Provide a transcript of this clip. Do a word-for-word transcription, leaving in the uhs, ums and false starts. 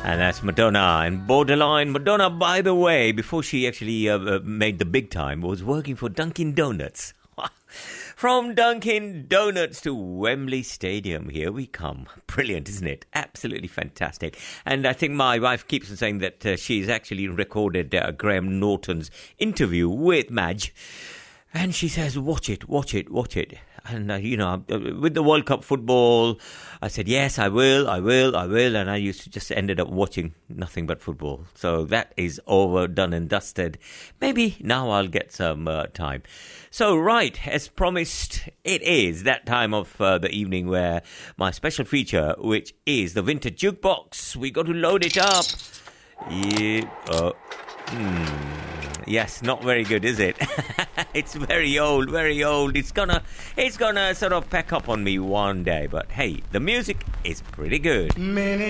And that's Madonna and Borderline. Madonna, by the way, before she actually uh, uh, made the big time, was working for Dunkin' Donuts. From Dunkin' Donuts to Wembley Stadium, here we come. Brilliant, isn't it? Absolutely fantastic. And I think my wife keeps on saying that uh, she's actually recorded uh, Graham Norton's interview with Madge. And she says, watch it, watch it, watch it. And, uh, you know, with the World Cup football, I said, yes, I will, I will, I will. And I used to just ended up watching nothing but football. So that is over, done and dusted. Maybe now I'll get some uh, time. So, right, as promised, it is that time of uh, the evening where my special feature, which is the Vintage Jukebox, we got to load it up. Yeah, uh, hmm, yes, not very good, is it? It's very old, very old. It's gonna, it's gonna sort of pack up on me one day. But hey, the music is pretty good. Many